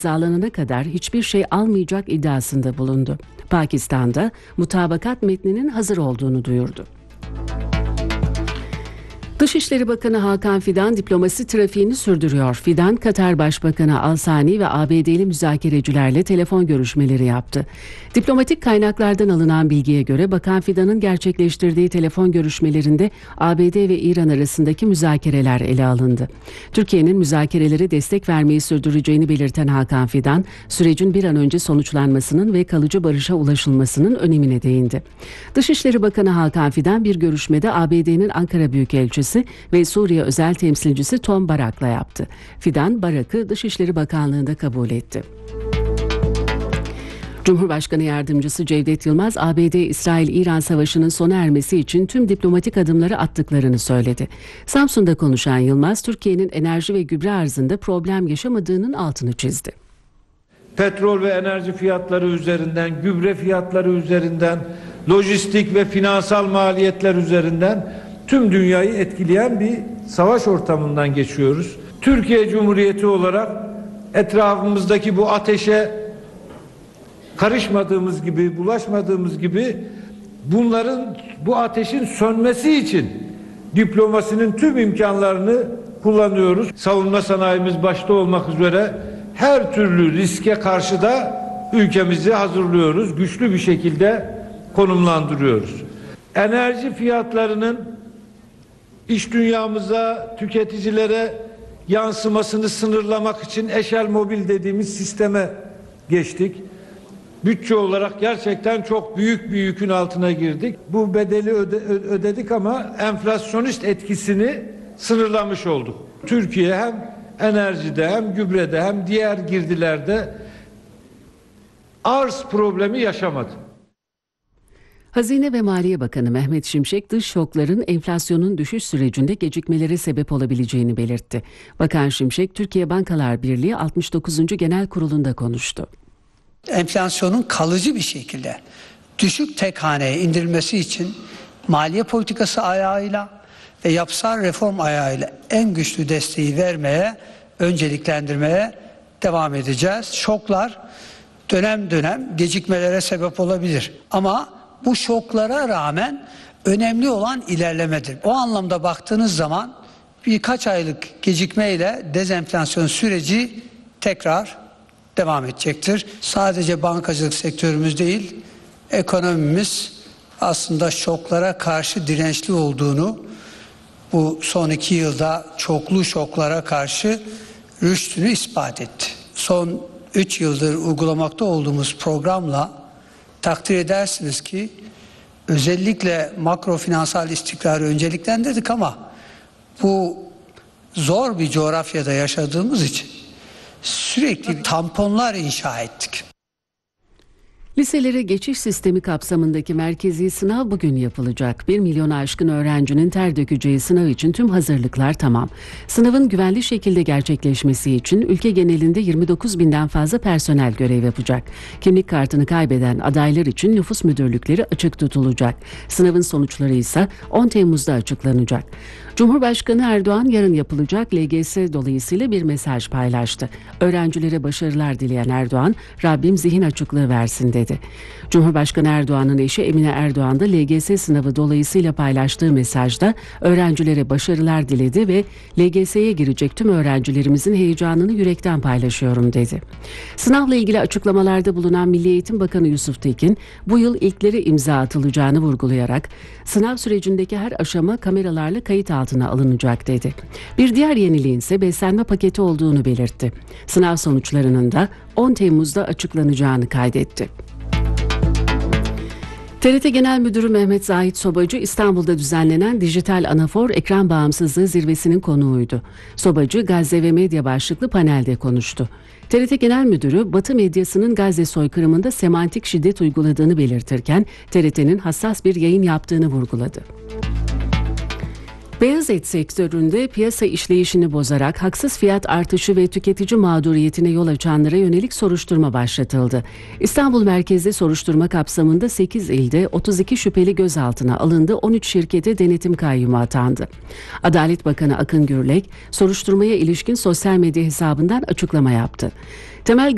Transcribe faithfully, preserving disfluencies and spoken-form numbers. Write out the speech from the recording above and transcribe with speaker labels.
Speaker 1: imzalanana kadar hiçbir şey almayacak iddiasında bulundu. Pakistan'da mutabakat metninin hazır olduğunu duyurdu. Dışişleri Bakanı Hakan Fidan diplomasi trafiğini sürdürüyor. Fidan, Katar Başbakanı Al-Sani ve A B D'li müzakerecilerle telefon görüşmeleri yaptı. Diplomatik kaynaklardan alınan bilgiye göre Bakan Fidan'ın gerçekleştirdiği telefon görüşmelerinde A B D ve İran arasındaki müzakereler ele alındı. Türkiye'nin müzakerelere destek vermeyi sürdüreceğini belirten Hakan Fidan, sürecin bir an önce sonuçlanmasının ve kalıcı barışa ulaşılmasının önemine değindi. Dışişleri Bakanı Hakan Fidan bir görüşmede A B D'nin Ankara Büyükelçisi ve Suriye özel temsilcisi Tom Barak'la yaptı. Fidan, Barak'ı Dışişleri Bakanlığı'nda kabul etti. Cumhurbaşkanı Yardımcısı Cevdet Yılmaz, A B D-İsrail-İran savaşının sona ermesi için tüm diplomatik adımları attıklarını söyledi. Samsun'da konuşan Yılmaz, Türkiye'nin enerji ve gübre arzında problem yaşamadığının altını çizdi.
Speaker 2: Petrol ve enerji fiyatları üzerinden, gübre fiyatları üzerinden, lojistik ve finansal maliyetler üzerinden tüm dünyayı etkileyen bir savaş ortamından geçiyoruz. Türkiye Cumhuriyeti olarak etrafımızdaki bu ateşe karışmadığımız gibi, bulaşmadığımız gibi bunların, bu ateşin sönmesi için diplomasinin tüm imkanlarını kullanıyoruz. Savunma sanayimiz başta olmak üzere her türlü riske karşı da ülkemizi hazırlıyoruz. Güçlü bir şekilde konumlandırıyoruz. Enerji fiyatlarının İş dünyamıza, tüketicilere yansımasını sınırlamak için eşel mobil dediğimiz sisteme geçtik. Bütçe olarak gerçekten çok büyük bir yükün altına girdik. Bu bedeli öde, ödedik ama enflasyonist etkisini sınırlamış olduk. Türkiye hem enerjide hem gübrede hem diğer girdilerde arz problemi yaşamadı.
Speaker 1: Hazine ve Maliye Bakanı Mehmet Şimşek, dış şokların enflasyonun düşüş sürecinde gecikmelere sebep olabileceğini belirtti. Bakan Şimşek, Türkiye Bankalar Birliği altmış dokuzuncu Genel Kurulu'nda konuştu.
Speaker 3: Enflasyonun kalıcı bir şekilde düşük tek haneye indirilmesi için maliye politikası ayağıyla ve yapısal reform ayağıyla en güçlü desteği vermeye, önceliklendirmeye devam edeceğiz. Şoklar dönem dönem gecikmelere sebep olabilir ama bu şoklara rağmen önemli olan ilerlemedir. O anlamda baktığınız zaman birkaç aylık gecikmeyle dezenflasyon süreci tekrar devam edecektir. Sadece bankacılık sektörümüz değil, ekonomimiz aslında şoklara karşı dirençli olduğunu, bu son iki yılda çoklu şoklara karşı rüştünü ispat etti. Son üç yıldır uygulamakta olduğumuz programla takdir edersiniz ki özellikle makro finansal istikrarı önceliklendirdik ama bu zor bir coğrafyada yaşadığımız için sürekli tamponlar inşa ettik.
Speaker 1: Liselere geçiş sistemi kapsamındaki merkezi sınav bugün yapılacak. bir milyonu aşkın öğrencinin ter dökeceği sınav için tüm hazırlıklar tamam. Sınavın güvenli şekilde gerçekleşmesi için ülke genelinde yirmi dokuz binden fazla personel görev yapacak. Kimlik kartını kaybeden adaylar için nüfus müdürlükleri açık tutulacak. Sınavın sonuçları ise on Temmuz'da açıklanacak. Cumhurbaşkanı Erdoğan yarın yapılacak L G S dolayısıyla bir mesaj paylaştı. Öğrencilere başarılar dileyen Erdoğan, Rabbim zihin açıklığı versin dedi. Cumhurbaşkanı Erdoğan'ın eşi Emine Erdoğan da L G S sınavı dolayısıyla paylaştığı mesajda öğrencilere başarılar diledi ve L G S'ye girecek tüm öğrencilerimizin heyecanını yürekten paylaşıyorum dedi. Sınavla ilgili açıklamalarda bulunan Milli Eğitim Bakanı Yusuf Tekin, bu yıl ilklere imza atılacağını vurgulayarak sınav sürecindeki her aşama kameralarla kayıt altına alınacak dedi. Bir diğer yeniliğin ise beslenme paketi olduğunu belirtti. Sınav sonuçlarının da on Temmuz'da açıklanacağını kaydetti. T R T Genel Müdürü Mehmet Zahit Sobacı, İstanbul'da düzenlenen Dijital Anafor Ekran Bağımsızlığı Zirvesi'nin konuğuydu. Sobacı, Gazze ve Medya başlıklı panelde konuştu. T R T Genel Müdürü, Batı medyasının Gazze soykırımında semantik şiddet uyguladığını belirtirken T R T'nin hassas bir yayın yaptığını vurguladı. Beyaz et sektöründe piyasa işleyişini bozarak haksız fiyat artışı ve tüketici mağduriyetine yol açanlara yönelik soruşturma başlatıldı. İstanbul merkezli soruşturma kapsamında sekiz ilde otuz iki şüpheli gözaltına alındı, on üç şirkete denetim kayyumu atandı. Adalet Bakanı Akın Gürlek, soruşturmaya ilişkin sosyal medya hesabından açıklama yaptı. Temel